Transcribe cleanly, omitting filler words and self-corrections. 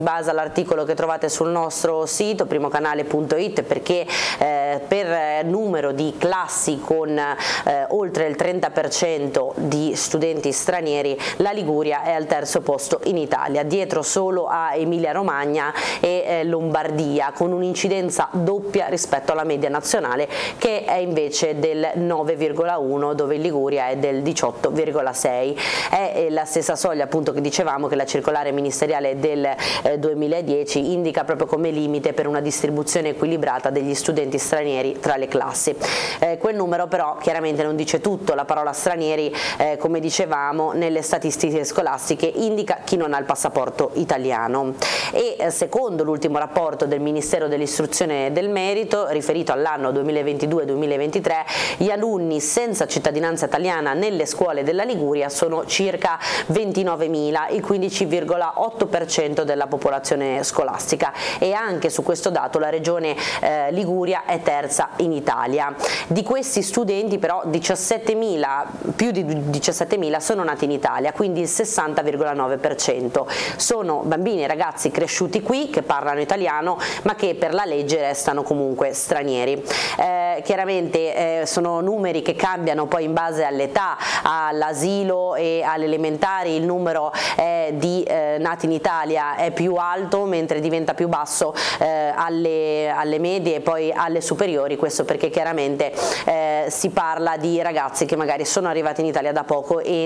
In base all'articolo che trovate sul nostro sito primocanale.it, perché per numero di classi con oltre il 30% di studenti stranieri la Liguria è al terzo posto in Italia, dietro solo a Emilia Romagna e Lombardia, con un'incidenza doppia rispetto alla media nazionale che è invece del 9,1, dove in Liguria è del 18,6. È la stessa soglia appunto che dicevamo che la circolare ministeriale del 2010 indica proprio come limite per una distribuzione equilibrata degli studenti stranieri tra le classi. Quel numero però chiaramente non dice tutto. La parola stranieri, come dicevamo, nelle statistiche scolastiche indica chi non ha il passaporto italiano, e secondo l'ultimo rapporto del Ministero dell'Istruzione e del Merito riferito all'anno 2022-2023, gli alunni senza cittadinanza italiana nelle scuole della Liguria sono circa 29.000, il 15,8% della popolazione scolastica, e anche su questo dato la regione Liguria è terza in Italia. Di questi studenti però 17.000, più di 17.000 sono nati in Italia, quindi il 60,9%. Sono bambini e ragazzi cresciuti qui che parlano italiano ma che per la legge restano comunque stranieri. Chiaramente sono numeri che cambiano poi in base all'età, all'asilo e alle elementari. Il numero di nati in Italia è più alto, mentre diventa più basso alle medie e poi alle superiori. Questo perché chiaramente si parla di ragazzi che magari sono arrivati in Italia da poco e